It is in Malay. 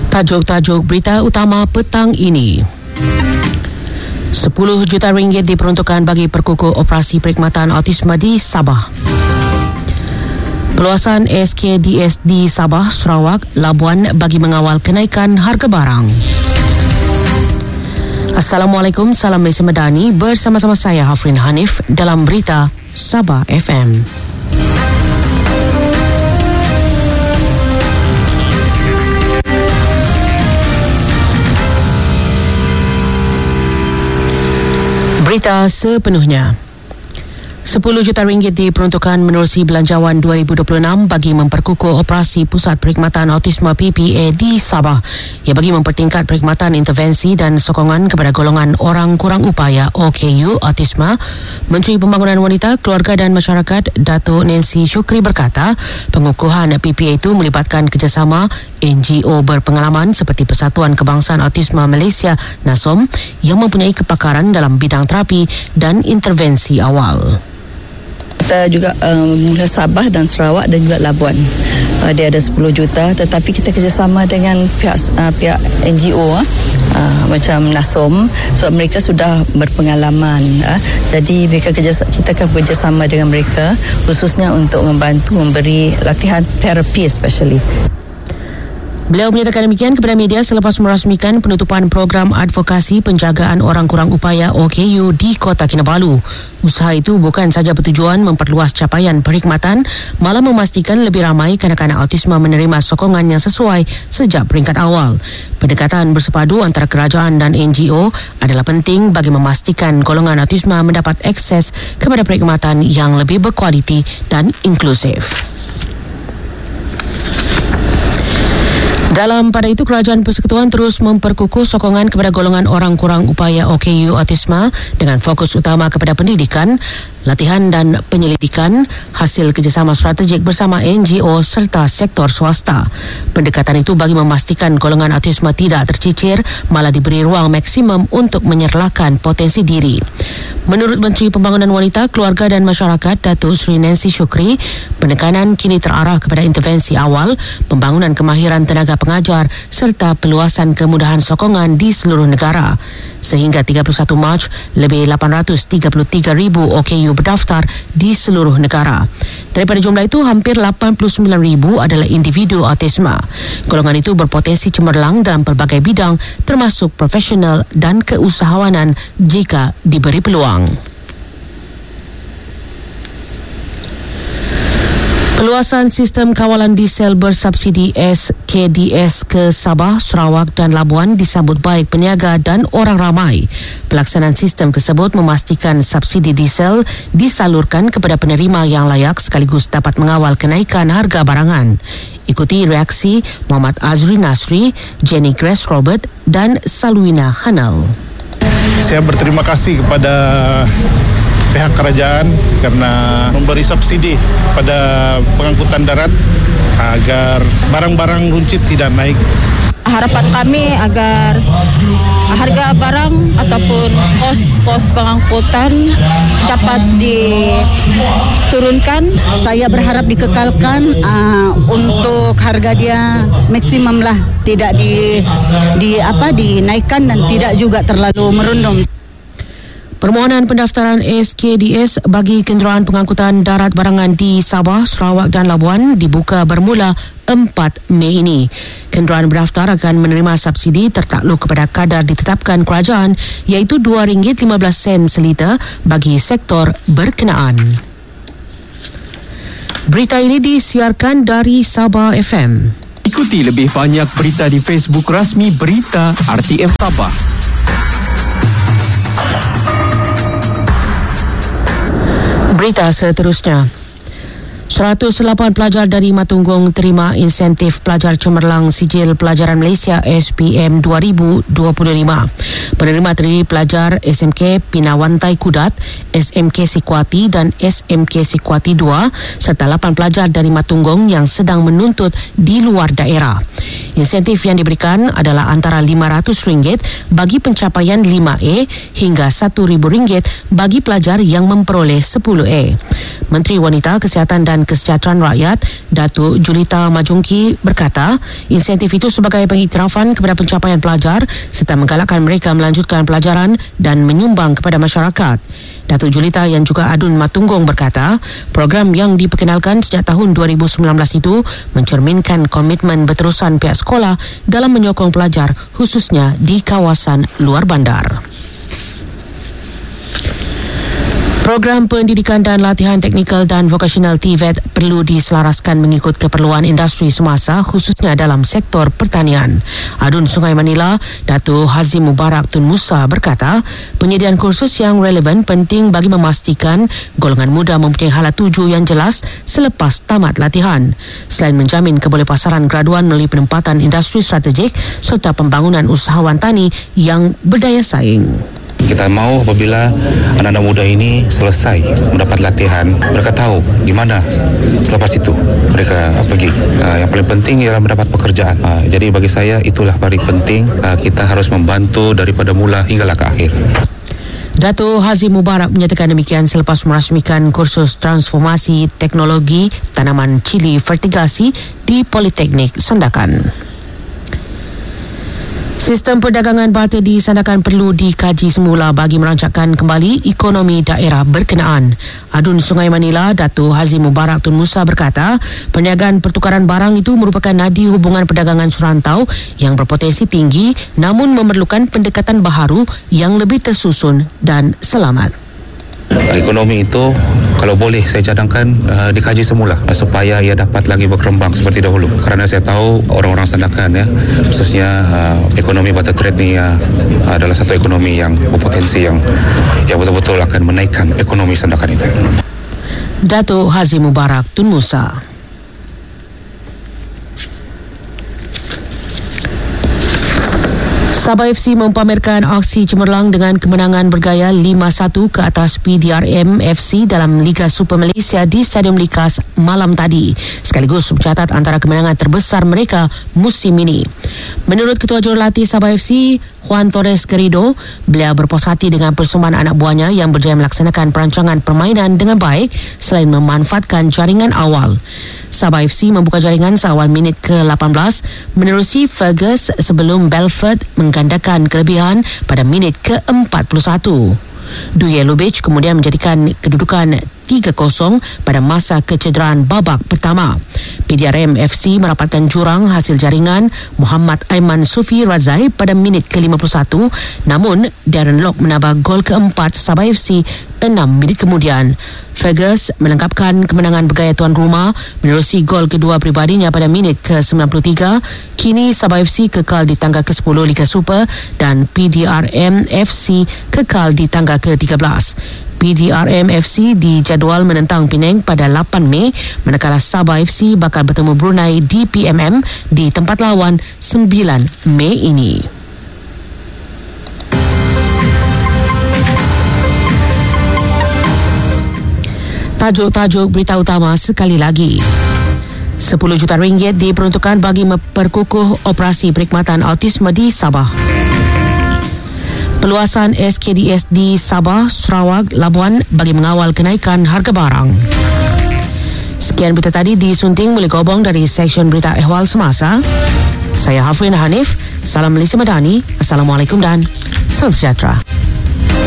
Tajuk-tajuk berita utama petang ini. 10 juta ringgit diperuntukkan bagi perkukuh operasi perkhidmatan autisme di Sabah. Peluasan SKDS di Sabah, Sarawak, Labuan bagi mengawal kenaikan harga barang. Assalamualaikum, salam Malaysia Madani. Bersama-sama saya Hafrin Hanif dalam berita Sabah FM. Berita sepenuhnya. 10 juta ringgit diperuntukkan menerusi Belanjawan 2026 bagi memperkukuh operasi Pusat Perkhidmatan Autisme PPA di Sabah. Ia bagi mempertingkat perkhidmatan intervensi dan sokongan kepada golongan orang kurang upaya OKU Autisme. Menteri Pembangunan Wanita, Keluarga dan Masyarakat Datuk Nancy Shukri berkata, pengukuhan PPA itu melibatkan kerjasama NGO berpengalaman seperti Persatuan Kebangsaan Autisme Malaysia NASOM yang mempunyai kepakaran dalam bidang terapi dan intervensi awal. Kita juga mula Sabah dan Sarawak dan juga Labuan. Dia ada 10 juta, tetapi kita kerjasama dengan pihak NGO macam NASOM sebab mereka sudah berpengalaman. Jadi kita akan bekerjasama dengan mereka khususnya untuk membantu memberi latihan terapi especially. Beliau menyatakan demikian kepada media selepas merasmikan penutupan program advokasi penjagaan orang kurang upaya OKU di Kota Kinabalu. Usaha itu bukan sahaja bertujuan memperluas capaian perkhidmatan, malah memastikan lebih ramai kanak-kanak autisme menerima sokongan yang sesuai sejak peringkat awal. Pendekatan bersepadu antara kerajaan dan NGO adalah penting bagi memastikan golongan autisme mendapat akses kepada perkhidmatan yang lebih berkualiti dan inklusif. Dalam pada itu, Kerajaan Persekutuan terus memperkukuh sokongan kepada golongan orang kurang upaya OKU Autisme dengan fokus utama kepada pendidikan, latihan dan penyelidikan hasil kerjasama strategik bersama NGO serta sektor swasta. Pendekatan itu bagi memastikan golongan autisme tidak tercicir, malah diberi ruang maksimum untuk menyerlakan potensi diri. Menurut Menteri Pembangunan Wanita, Keluarga dan Masyarakat Datuk Seri Nancy Shukri, penekanan kini terarah kepada intervensi awal, pembangunan kemahiran tenaga pengajar serta peluasan kemudahan sokongan di seluruh negara. Sehingga 31 Mac, lebih 833,000 OKU berdaftar di seluruh negara. Daripada jumlah itu, hampir 89,000 adalah individu autisme. Golongan itu berpotensi cemerlang dalam pelbagai bidang termasuk profesional dan keusahawanan jika diberi peluang. Peluasan sistem kawalan diesel bersubsidi SKDS ke Sabah, Sarawak dan Labuan disambut baik peniaga dan orang ramai. Pelaksanaan sistem tersebut memastikan subsidi diesel disalurkan kepada penerima yang layak sekaligus dapat mengawal kenaikan harga barangan. Ikuti reaksi Muhammad Azri Nasri, Jenny Grace Robert dan Salwina Hanal. Saya berterima kasih kepada pihak kerajaan kerana memberi subsidi kepada pengangkutan darat agar barang-barang runcit tidak naik. Harapan kami agar harga barang ataupun kos pengangkutan dapat diturunkan. Saya berharap dikekalkan untuk harga dia maksimum lah, tidak dinaikkan dan tidak juga terlalu merundum. Permohonan pendaftaran SKDS bagi kenderaan pengangkutan darat barangan di Sabah, Sarawak dan Labuan dibuka bermula 4 Mei ini. Kenderaan berdaftar akan menerima subsidi tertakluk kepada kadar ditetapkan kerajaan iaitu RM2.15 seliter bagi sektor berkenaan. Berita ini disiarkan dari Sabah FM. Ikuti lebih banyak berita di Facebook rasmi Berita RTM Sabah. Berita seterusnya. 108 pelajar dari Matunggung terima insentif pelajar cemerlang Sijil Pelajaran Malaysia SPM 2025. Penerima terdiri pelajar SMK Pinawantai Kudat, SMK Sikwati dan SMK Sikwati 2 serta 8 pelajar dari Matunggung yang sedang menuntut di luar daerah. Insentif yang diberikan adalah antara RM500 bagi pencapaian 5A hingga RM1,000 bagi pelajar yang memperoleh 10A. Menteri Wanita, Kesihatan dan Kesejahteraan Rakyat, Datuk Julita Majungki berkata, insentif itu sebagai pengiktirafan kepada pencapaian pelajar serta menggalakkan mereka melanjutkan pelajaran dan menyumbang kepada masyarakat. Datuk Julita yang juga Adun Matunggong berkata, program yang diperkenalkan sejak tahun 2019 itu mencerminkan komitmen berterusan pihak sekolah dalam menyokong pelajar khususnya di kawasan luar bandar. Program pendidikan dan latihan teknikal dan vokasional TVET perlu diselaraskan mengikut keperluan industri semasa khususnya dalam sektor pertanian. Adun Sungai Manila, Datuk Hazim Mubarak Tun Musa berkata, penyediaan kursus yang relevan penting bagi memastikan golongan muda mempunyai hala tuju yang jelas selepas tamat latihan. Selain menjamin kebolehpasaran graduan melalui penempatan industri strategik serta pembangunan usahawan tani yang berdaya saing. Kita mahu apabila anak-anak muda ini selesai mendapat latihan, mereka tahu di mana selepas itu mereka pergi. Yang paling penting ialah mendapat pekerjaan. Jadi bagi saya itulah paling penting. Kita harus membantu daripada mula hinggalah ke akhir. Datuk Hazim Mubarak menyatakan demikian selepas merasmikan kursus transformasi teknologi tanaman cili fertigasi di Politeknik Sandakan. Sistem perdagangan barter di Sandakan perlu dikaji semula bagi merancangkan kembali ekonomi daerah berkenaan. Adun Sungai Manila, Datuk Hazim Mubarak Tun Musa berkata, perniagaan pertukaran barang itu merupakan nadi hubungan perdagangan surantau yang berpotensi tinggi namun memerlukan pendekatan baharu yang lebih tersusun dan selamat. Ekonomi itu kalau boleh saya cadangkan dikaji semula supaya ia dapat lagi berkembang seperti dahulu, kerana saya tahu orang-orang Sandakan khususnya ekonomi barter trade ni adalah satu ekonomi yang berpotensi yang betul-betul akan menaikkan ekonomi Sandakan itu. Datuk Hazim Mubarak Tun Musa. Sabah FC mempamerkan aksi cemerlang dengan kemenangan bergaya 5-1 ke atas PDRM FC dalam Liga Super Malaysia di Stadium Likas malam tadi, sekaligus mencatat antara kemenangan terbesar mereka musim ini. Menurut Ketua Jurulatih Sabah FC, Juan Torres Garrido, beliau berpuas hati dengan persembahan anak buahnya yang berjaya melaksanakan perancangan permainan dengan baik selain memanfaatkan jaringan awal. Sabah FC membuka jaringan seawal minit ke-18 menerusi Fergus sebelum Belford menggandakan kelebihan pada minit ke-41. Duye Lubitsch kemudian menjadikan kedudukan 3-0 pada masa kecederaan babak pertama. PDRM FC merapatkan jurang hasil jaringan Muhammad Aiman Sufi Razai pada minit ke-51, namun Darren Lock menambah gol keempat Sabah FC 6 minit kemudian. Fergus melengkapkan kemenangan bergaya tuan rumah menerusi gol kedua pribadinya pada minit ke-93. Kini Sabah FC kekal di tangga ke-10 Liga Super dan PDRM FC kekal di tangga ke-13. PDRM FC dijadual menentang Penang pada 8 Mei, manakala Sabah FC bakal bertemu Brunei di PMM di tempat lawan 9 Mei ini. Tajuk-tajuk berita utama sekali lagi. 10 juta ringgit diperuntukkan bagi memperkukuh operasi perkhidmatan autisme di Sabah. Peluasan SKDS di Sabah, Sarawak, Labuan bagi mengawal kenaikan harga barang. Sekian berita tadi disunting oleh Gobong dari Seksyen Berita Ehwal Semasa. Saya Hafrin Hanif. Salam Malaysia Madani. Assalamualaikum dan salam sejahtera.